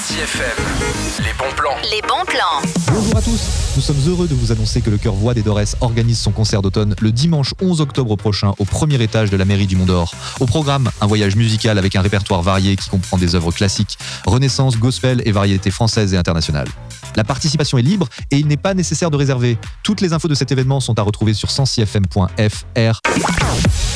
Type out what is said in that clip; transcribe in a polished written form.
Sancy FM. Les bons plans. Les bons plans. Bonjour à tous, nous sommes heureux de vous annoncer que le chœur Voix des Dorès organise son concert d'automne le dimanche 11 octobre prochain au premier étage de la mairie du Mont d'Or. Au programme, un voyage musical avec un répertoire varié qui comprend des œuvres classiques, renaissance, gospel et variétés françaises et internationales. La participation est libre et il n'est pas nécessaire de réserver. Toutes les infos de cet événement sont à retrouver sur sancyfm.fr.